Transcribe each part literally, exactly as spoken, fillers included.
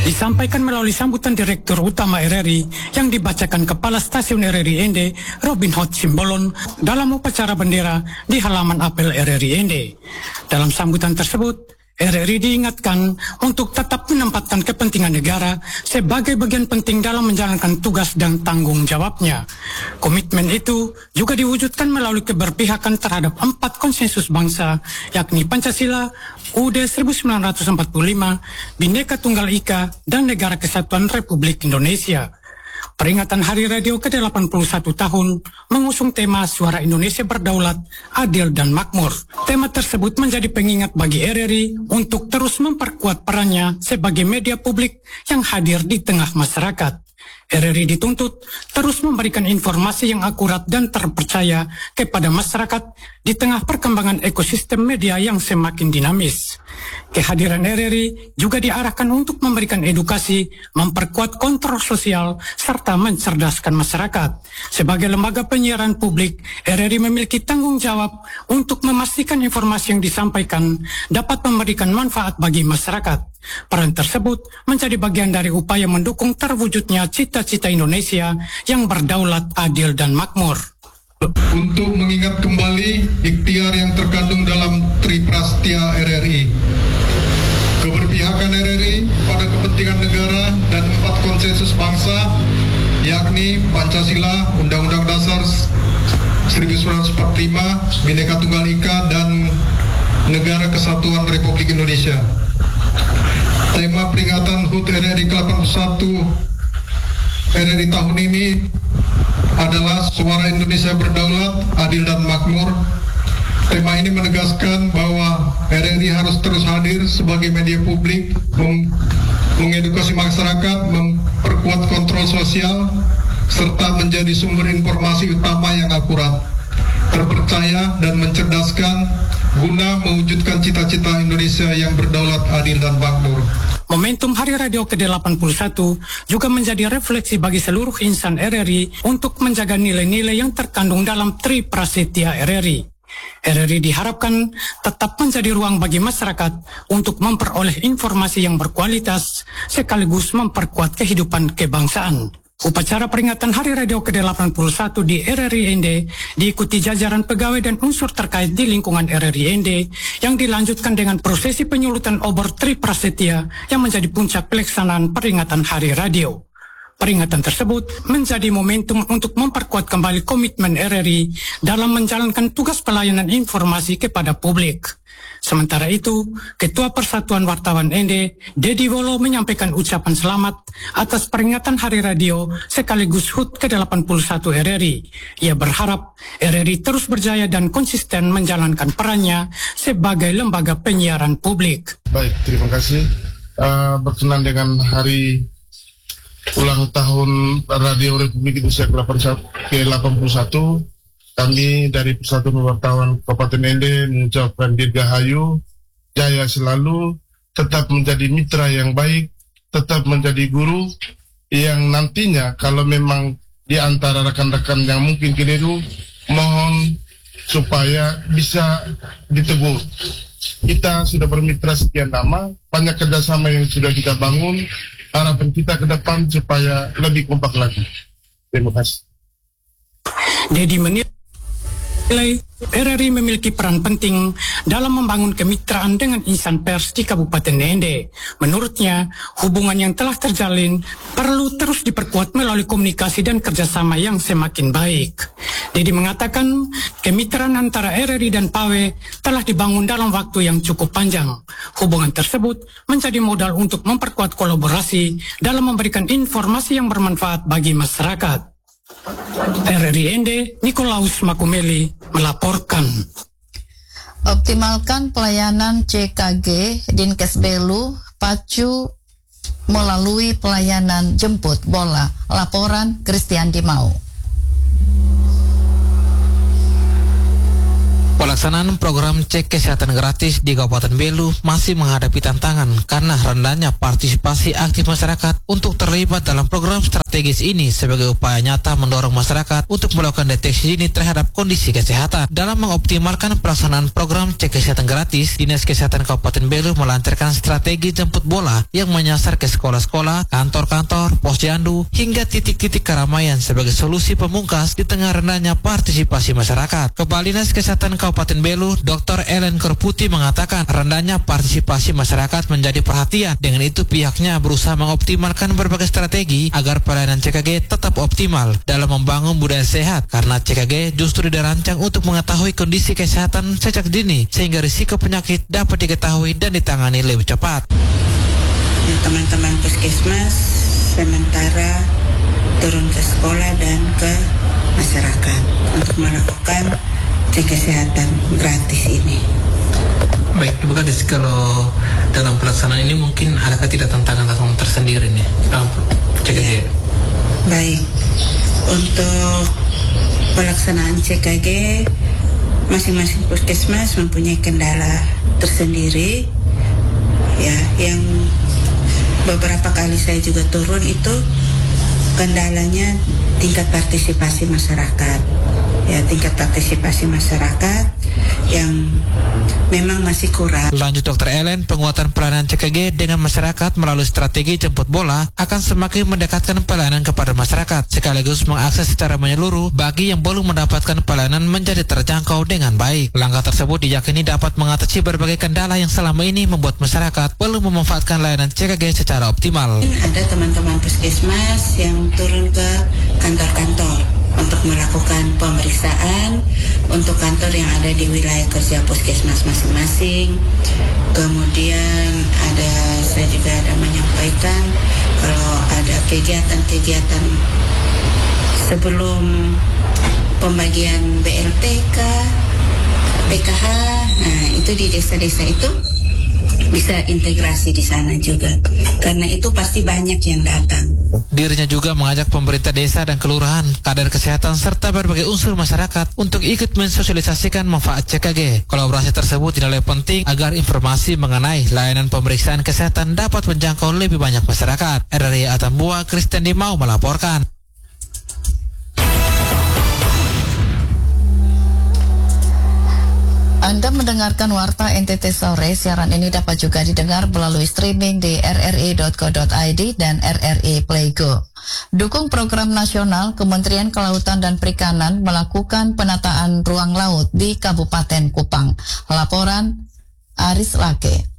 disampaikan melalui sambutan Direktur Utama R R I yang dibacakan Kepala Stasiun R R I N D, Robin Hood Simbolon, dalam upacara bendera di halaman apel R R I N D. Dalam sambutan tersebut, R R I diingatkan untuk tetap menempatkan kepentingan negara sebagai bagian penting dalam menjalankan tugas dan tanggung jawabnya. Komitmen itu juga diwujudkan melalui keberpihakan terhadap empat konsensus bangsa, yakni Pancasila, U U D seribu sembilan ratus empat puluh lima, Bhinneka Tunggal Ika, dan Negara Kesatuan Republik Indonesia. Peringatan Hari Radio ke delapan puluh satu tahun mengusung tema Suara Indonesia Berdaulat, Adil dan Makmur. Tema tersebut menjadi pengingat bagi R R I untuk terus memperkuat perannya sebagai media publik yang hadir di tengah masyarakat. R R I dituntut terus memberikan informasi yang akurat dan terpercaya kepada masyarakat di tengah perkembangan ekosistem media yang semakin dinamis. Kehadiran R R I juga diarahkan untuk memberikan edukasi, memperkuat kontrol sosial, serta mencerdaskan masyarakat. Sebagai lembaga penyiaran publik, R R I memiliki tanggung jawab untuk memastikan informasi yang disampaikan dapat memberikan manfaat bagi masyarakat. Peran tersebut menjadi bagian dari upaya mendukung terwujudnya cita-cita Indonesia yang berdaulat, adil, dan makmur. Untuk mengingat kembali ikhtiar yang terkandung dalam Triprastia R R I, keberpihakan R R I pada kepentingan negara dan empat konsensus bangsa, yakni Pancasila, Undang-Undang Dasar seribu sembilan ratus empat puluh lima, Bhinneka Tunggal Ika, dan Negara Kesatuan Republik Indonesia. Tema peringatan H U T R R I ke delapan puluh satu R R I tahun ini adalah Suara Indonesia Berdaulat, Adil dan Makmur. Tema ini menegaskan bahwa R R I harus terus hadir sebagai media publik, meng mengedukasi masyarakat, memperkuat kontrol sosial, serta menjadi sumber informasi utama yang akurat, terpercaya, dan mencerdaskan guna mewujudkan cita-cita Indonesia yang berdaulat, adil, dan makmur. Momentum Hari Radio ke delapan puluh satu juga menjadi refleksi bagi seluruh insan R R I untuk menjaga nilai-nilai yang terkandung dalam Triprastia R R I. R R I diharapkan tetap menjadi ruang bagi masyarakat untuk memperoleh informasi yang berkualitas sekaligus memperkuat kehidupan kebangsaan. Upacara peringatan Hari Radio ke delapan puluh satu di R R I N D diikuti jajaran pegawai dan unsur terkait di lingkungan R R I N D yang dilanjutkan dengan prosesi penyulutan obor Triprastia yang menjadi puncak pelaksanaan peringatan Hari Radio. Peringatan tersebut menjadi momentum untuk memperkuat kembali komitmen R R I dalam menjalankan tugas pelayanan informasi kepada publik. Sementara itu, Ketua Persatuan Wartawan N D, Dedi Wolo, menyampaikan ucapan selamat atas peringatan Hari Radio sekaligus H U T ke delapan puluh satu R R I. Ia berharap R R I terus berjaya dan konsisten menjalankan perannya sebagai lembaga penyiaran publik. Baik, terima kasih. Uh, berkenan dengan hari ulang tahun Radio Republik Indonesia ke delapan puluh satu, kami dari Persatuan Wartawan Kabupaten N D mengucapkan dirgahayu, jaya selalu, tetap menjadi mitra yang baik, tetap menjadi guru yang nantinya kalau memang di antara rekan-rekan yang mungkin keliru, mohon supaya bisa ditegur. Kita sudah bermitra sekian lama, banyak kerjasama yang sudah kita bangun. Harapan kita ke depan supaya lebih kompak lagi. Terima kasih. Dedi menilai R R I memiliki peran penting dalam membangun kemitraan dengan insan pers di Kabupaten N D. Menurutnya, hubungan yang telah terjalin perlu terus diperkuat melalui komunikasi dan kerjasama yang semakin baik. Dedi mengatakan, kemitraan antara R R I dan P A W telah dibangun dalam waktu yang cukup panjang. Hubungan tersebut menjadi modal untuk memperkuat kolaborasi dalam memberikan informasi yang bermanfaat bagi masyarakat. R R I N D, Nikolaus Makumeli melaporkan. Optimalkan pelayanan C K G Dinkes Belu pacu melalui pelayanan jemput bola. Laporan Christian Dimau. Pelaksanaan program cek kesehatan gratis di Kabupaten Belu masih menghadapi tantangan karena rendahnya partisipasi aktif masyarakat untuk terlibat dalam program strategis ini sebagai upaya nyata mendorong masyarakat untuk melakukan deteksi dini terhadap kondisi kesehatan. Dalam mengoptimalkan pelaksanaan program cek kesehatan gratis, Dinas Kesehatan Kabupaten Belu melancarkan strategi jemput bola yang menyasar ke sekolah-sekolah, kantor-kantor, posyandu, hingga titik-titik keramaian sebagai solusi pemungkas di tengah rendahnya partisipasi masyarakat. Kepala Dinas Kesehatan Kabupaten Belu, Doktor Ellen Korputi mengatakan rendahnya partisipasi masyarakat menjadi perhatian. Dengan itu pihaknya berusaha mengoptimalkan berbagai strategi agar pelayanan C K G tetap optimal dalam membangun budaya sehat, karena C K G justru dirancang untuk mengetahui kondisi kesehatan sejak dini sehingga risiko penyakit dapat diketahui dan ditangani lebih cepat. Teman-teman puskesmas sementara turun ke sekolah dan ke masyarakat untuk melakukan cek kesehatan gratis ini. Baik, Ibu Kades, kalau dalam pelaksanaan ini mungkin adakah tidak tantangan-tantangan tersendiri nih dalam C K G? Ya. Baik, untuk pelaksanaan C K G masing-masing puskesmas mempunyai kendala tersendiri. Ya, yang beberapa kali saya juga turun itu kendalanya tingkat partisipasi masyarakat. Ya, tingkat partisipasi masyarakat yang memang masih kurang. Lanjut Dokter Ellen, penguatan pelayanan C K G dengan masyarakat melalui strategi jemput bola akan semakin mendekatkan pelayanan kepada masyarakat, sekaligus mengakses secara menyeluruh bagi yang belum mendapatkan pelayanan menjadi terjangkau dengan baik. Langkah tersebut diyakini dapat mengatasi berbagai kendala yang selama ini membuat masyarakat belum memanfaatkan layanan C K G secara optimal. Ada teman-teman puskesmas yang turun ke kantor-kantor untuk melakukan pemeriksaan untuk kantor yang ada di wilayah kerja puskesmas masing-masing. Kemudian ada, saya juga ada menyampaikan kalau ada kegiatan-kegiatan sebelum pembagian B L T K, P K H, nah itu di desa-desa itu bisa integrasi di sana juga, karena itu pasti banyak yang datang. Dirinya juga mengajak pemerintah desa dan kelurahan, kadar kesehatan serta berbagai unsur masyarakat untuk ikut mensosialisasikan manfaat C K G. Kolaborasi tersebut dinilai penting agar informasi mengenai layanan pemeriksaan kesehatan dapat menjangkau lebih banyak masyarakat. R R I Atambua, Kristen Dimau melaporkan. Anda mendengarkan Warta N T T Sore. Siaran ini dapat juga didengar melalui streaming di r r i dot co dot i d dan R R I Play Go. Dukung program nasional, Kementerian Kelautan dan Perikanan melakukan penataan ruang laut di Kabupaten Kupang. Laporan Aris Lake.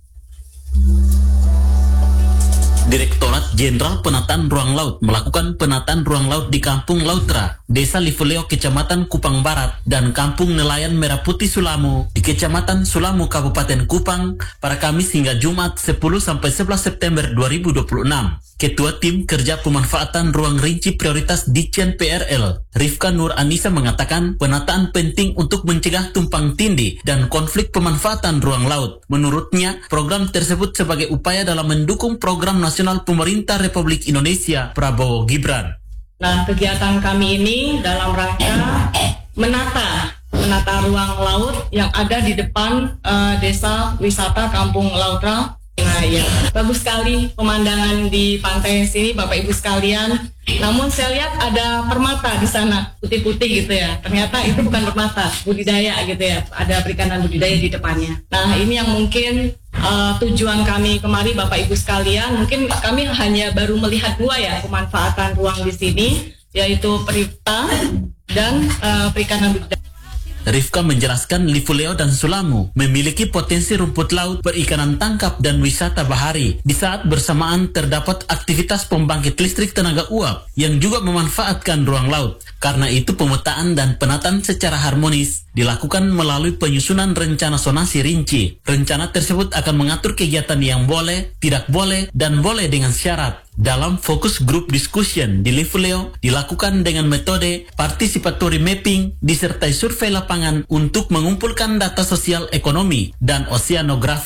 Direktorat Jenderal Penataan Ruang Laut melakukan penataan ruang laut di Kampung Lautra, Desa Livuleo, Kecamatan Kupang Barat, dan Kampung Nelayan Merah Putih Sulamu di Kecamatan Sulamu, Kabupaten Kupang pada Kamis hingga Jumat sepuluh sampai sebelas September dua ribu dua puluh enam. Ketua Tim Kerja Pemanfaatan Ruang Rinci Prioritas Ditjen P R L, Rifka Nur Anissa, mengatakan penataan penting untuk mencegah tumpang tindih dan konflik pemanfaatan ruang laut. Menurutnya, program tersebut sebagai upaya dalam mendukung program nasional pemerintah Republik Indonesia Prabowo Gibran. Nah, kegiatan kami ini dalam rangka menata menata ruang laut yang ada di depan uh, desa wisata Kampung Lautra. Nah, ya, bagus sekali pemandangan di pantai sini, Bapak Ibu sekalian. Namun saya lihat ada permata di sana, putih-putih gitu ya. Ternyata itu bukan permata, budidaya gitu ya. Ada perikanan budidaya di depannya. Nah, ini yang mungkin uh, tujuan kami kemari, Bapak Ibu sekalian. Mungkin kami hanya baru melihat dua ya pemanfaatan ruang di sini, yaitu perita dan uh, perikanan budidaya. Rifka menjelaskan Livuleo dan Sulamu memiliki potensi rumput laut, perikanan tangkap, dan wisata bahari. Di saat bersamaan terdapat aktivitas pembangkit listrik tenaga uap yang juga memanfaatkan ruang laut. Karena itu pemetaan dan penataan secara harmonis dilakukan melalui penyusunan rencana zonasi rinci. Rencana tersebut akan mengatur kegiatan yang boleh, tidak boleh, dan boleh dengan syarat. Dalam fokus group discussion di Livuleo dilakukan dengan metode participatory mapping disertai survei lapangan untuk mengumpulkan data sosial ekonomi dan oceanografi.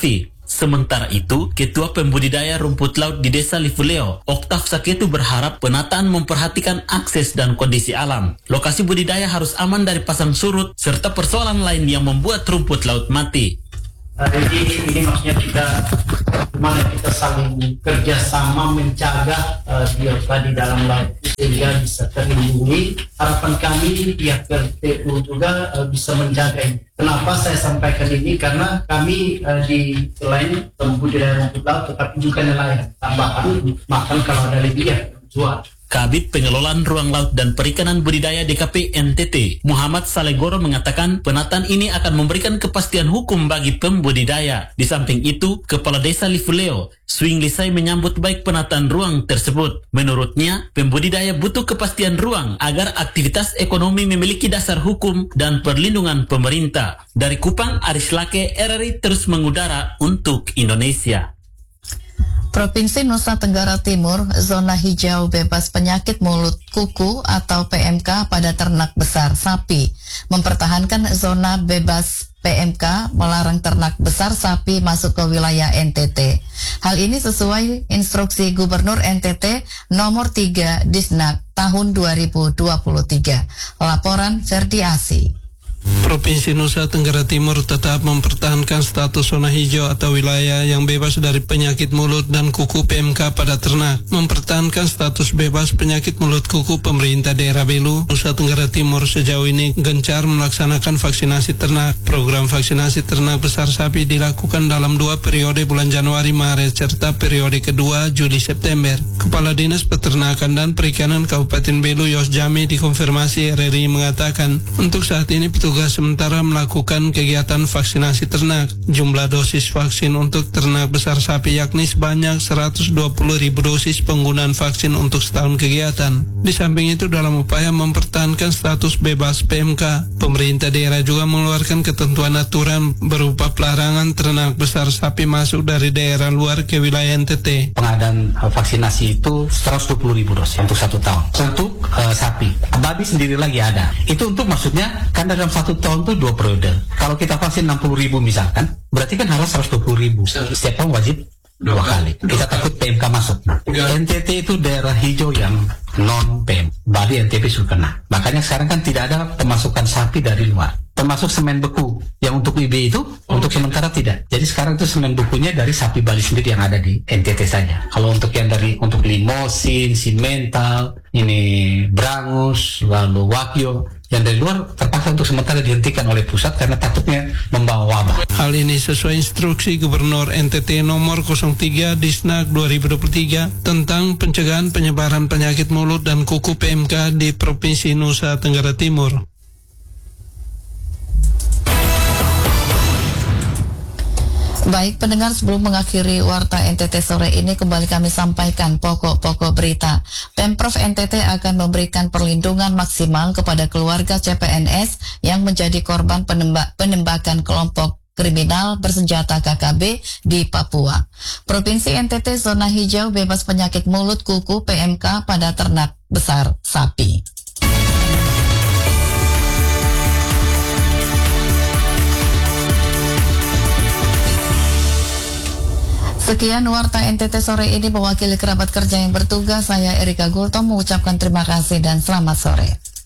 Sementara itu, Ketua Pembudidaya Rumput Laut di Desa Livuleo, Oktav Saketu berharap penataan memperhatikan akses dan kondisi alam. Lokasi budidaya harus aman dari pasang surut, serta persoalan lain yang membuat rumput laut mati. Jadi ini maksudnya kita mana kita saling kerjasama menjaga uh, biota di dalam laut sehingga bisa terlindungi. Harapan kami pihak P T U juga uh, bisa menjaga ini. Kenapa saya sampaikan ini? Karena kami uh, di selain pembudidaya rumput laut tetapi juga nelayan tambahan makan kalau ada lebih ya jual. Kabid Pengelolaan Ruang Laut dan Perikanan Budidaya D K P N T T, Muhammad Salegoro mengatakan penataan ini akan memberikan kepastian hukum bagi pembudidaya. Di samping itu, Kepala Desa Livuleo, Swing Lisai menyambut baik penataan ruang tersebut. Menurutnya, pembudidaya butuh kepastian ruang agar aktivitas ekonomi memiliki dasar hukum dan perlindungan pemerintah. Dari Kupang, Aris Lake, R R I terus mengudara untuk Indonesia. Provinsi Nusa Tenggara Timur, zona hijau bebas penyakit mulut kuku atau P M K pada ternak besar sapi. Mempertahankan zona bebas P M K melarang ternak besar sapi masuk ke wilayah N T T. Hal ini sesuai instruksi Gubernur N T T nomor tiga Disnak tahun dua ribu dua puluh tiga. Laporan Ferdi Asi. Provinsi Nusa Tenggara Timur tetap mempertahankan status zona hijau atau wilayah yang bebas dari penyakit mulut dan kuku P M K pada ternak. Mempertahankan status bebas penyakit mulut kuku, pemerintah daerah Belu, Nusa Tenggara Timur sejauh ini gencar melaksanakan vaksinasi ternak. Program vaksinasi ternak besar sapi dilakukan dalam dua periode bulan Januari Maret serta periode kedua Juli September. Kepala Dinas Peternakan dan Perikanan Kabupaten Belu Yos Jami dikonfirmasi R R I mengatakan untuk saat ini petugas Tugas sementara melakukan kegiatan vaksinasi ternak. Jumlah dosis vaksin untuk ternak besar sapi yakni sebanyak seratus dua puluh ribu dosis penggunaan vaksin untuk setahun kegiatan. Di samping itu dalam upaya mempertahankan status bebas P M K, pemerintah daerah juga mengeluarkan ketentuan aturan berupa pelarangan ternak besar sapi masuk dari daerah luar ke wilayah N T T. Pengadaan uh, vaksinasi itu seratus dua puluh ribu dosis untuk satu tahun. Untuk uh, sapi, babi sendiri lagi ada. Itu untuk maksudnya kan dalam satu tahun itu dua periode. Kalau kita vaksin enam puluh ribu misalkan, berarti kan harus seratus dua puluh ribu. Setiap tahun wajib dua kali. Kita takut P M K masuk. N T T itu daerah hijau yang non P M. Bali N T T sudah kena. Makanya sekarang kan tidak ada pemasukan sapi dari luar. Termasuk semen beku yang untuk I B itu oh, untuk sementara tidak. Jadi sekarang itu semen bekunya dari sapi Bali sendiri yang ada di N T T saja. Kalau untuk yang dari untuk limosin, simental, ini Brangus, lalu Wakyo, yang dari luar terpaksa untuk sementara dihentikan oleh pusat karena takutnya membawa wabah. Hal ini sesuai instruksi Gubernur N T T nomor nol tiga Disnak dua ribu dua puluh tiga tentang pencegahan penyebaran penyakit mulut dan kuku P M K di Provinsi Nusa Tenggara Timur. Baik pendengar, sebelum mengakhiri Warta N T T sore ini kembali kami sampaikan pokok-pokok berita. Pemprov N T T akan memberikan perlindungan maksimal kepada keluarga C P N S yang menjadi korban penemba- penembakan kelompok kriminal bersenjata K K B di Papua. Provinsi N T T zona hijau bebas penyakit mulut kuku P M K pada ternak besar sapi. Sekian Warta N T T sore ini, mewakili kerabat kerja yang bertugas, saya Erika Gultom mengucapkan terima kasih dan selamat sore.